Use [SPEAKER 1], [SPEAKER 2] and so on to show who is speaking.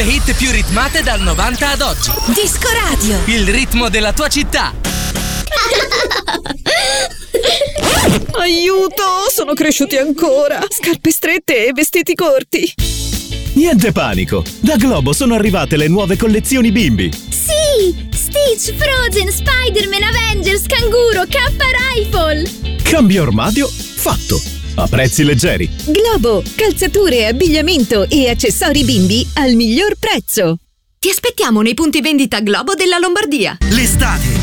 [SPEAKER 1] hit più ritmate dal 90 ad oggi.
[SPEAKER 2] Disco Radio.
[SPEAKER 1] Il ritmo della tua città.
[SPEAKER 3] Aiuto, sono cresciuti ancora. Scarpe strette e vestiti corti.
[SPEAKER 4] Niente panico, da Globo sono arrivate le nuove collezioni bimbi.
[SPEAKER 5] Sì! Stitch, Frozen, Spider-Man, Avengers, Canguro, K-Rifle.
[SPEAKER 4] Cambio armadio fatto, a prezzi leggeri.
[SPEAKER 3] Globo, calzature, abbigliamento e accessori bimbi al miglior prezzo.
[SPEAKER 2] Ti aspettiamo nei punti vendita Globo della Lombardia.
[SPEAKER 6] L'estate